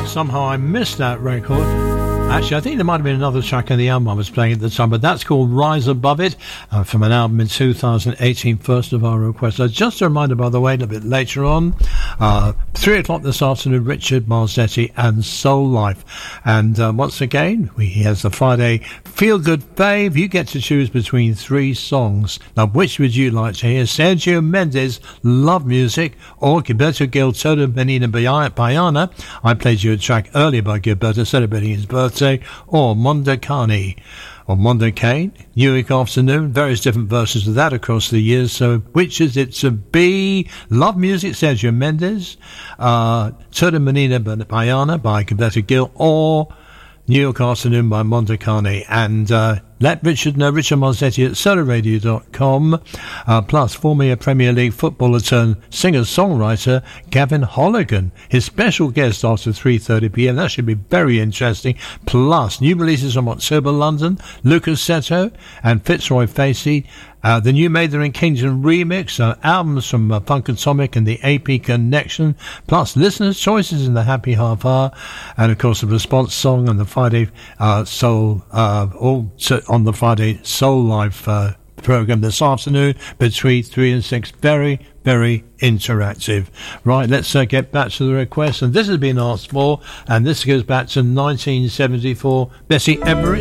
Somehow I missed that record. Actually, I think there might have been another track on the album I was playing at the time, but that's called Rise Above It, from an album in 2018, first of our requests. Just a reminder, by the way, a little bit later on, 3 o'clock this afternoon, Richard Marzetti and Soul Life. And once again, he has the Friday Feel Good Fave. You get to choose between 3 songs. Now, which would you like to hear? Sergio Mendes, Love Music, or Gilberto Gil, Todo Menina Baiana. I played you a track earlier by Gilberto celebrating his birthday, or Mondocane, or Mondocane, New York Afternoon, various different versions of that across the years. So which is it to be? Love Music, Sergio Mendes, Todo Menina Baiana by Gilberto Gil, or New York Afternoon by Mondocane. And let Richard know, Richard Marzetti at solarradio.com. Plus, former Premier League footballer turned singer-songwriter Gavin Holligan, his special guest after 3:30 p.m. That should be very interesting. Plus, new releases from October London, Lucas Seto and Fitzroy Facey. The new Mather and Kingdom remix, albums from Funkatomic and the AP Connection, plus listeners' choices in the Happy Half Hour, and of course the response song on the Friday Soul, on the Friday Soul Life program this afternoon between 3 and 6. Very, very interactive. Right, let's get back to the request, and this has been asked for, and this goes back to 1974. Bessie Everett.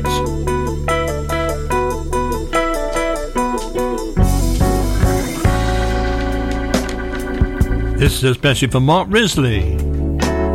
This is especially for Mark Risley.